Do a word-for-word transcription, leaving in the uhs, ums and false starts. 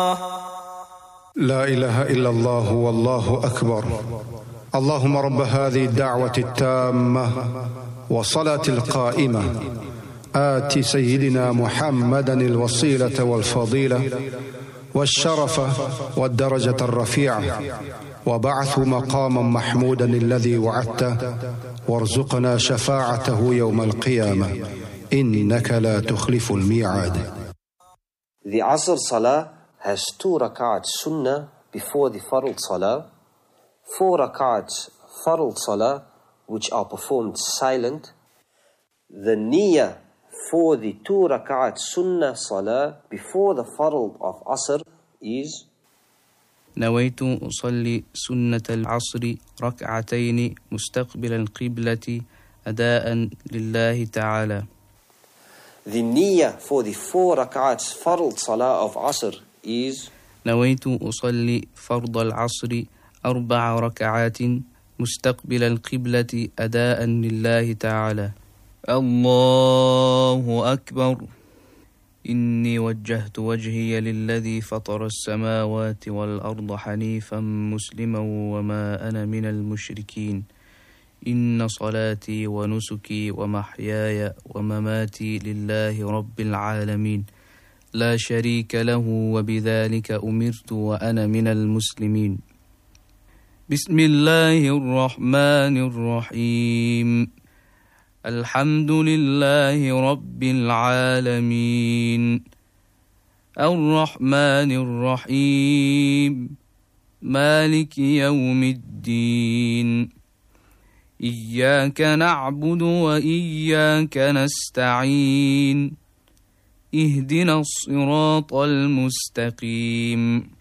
لا إله إلا الله والله أكبر. اللهم رب هذه الدعوة التامة والصلاة القائمة آت سيدنا محمدا الوسيلة والفضيلة والشرف والدرجة الرفيعة وبعثه مقاما محمودا الذي وعدته وارزقنا شفاعته يوم القيامة إنك لا تخلف الميعاد. The Asr Salah has two rak'ats sunnah before the Fard Salah, four rak'ats Fard Salah which are performed silent. The niyyah for the two rak'at sunnah salah before the fard of Asr is نويت أصلي سنة العصر ركعتين مستقبل القبلة أداء لله تعالى. The niyyah for the four rak'ats fard salah of Asr is نويت أصلي فرض العصر أربع ركعات مستقبل القبلة أداء لله تعالى. الله أكبر. إني وجهت وجهي للذي فطر السماوات والأرض حنيفا مسلما وما أنا من المشركين. إن صلاتي ونسكي ومحياي ومماتي لله رب العالمين لا شريك له وبذلك أمرت وأنا من المسلمين. بسم الله الرحمن الرحيم. الحمد لله رب العالمين الرحمن الرحيم مالك يوم الدين إياك نعبد وإياك نستعين اهدنا الصراط المستقيم